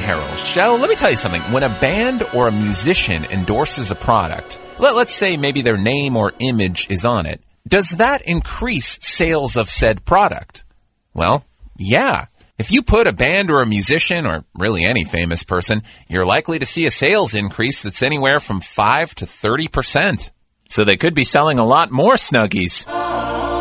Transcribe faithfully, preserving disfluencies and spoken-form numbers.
Carol. Shell, let me tell you something. When a band or a musician endorses a product, let, let's say maybe their name or image is on it, does that increase sales of said product? Well, yeah. If you put a band or a musician, or really any famous person, you're likely to see a sales increase that's anywhere from five to thirty percent. So they could be selling a lot more Snuggies.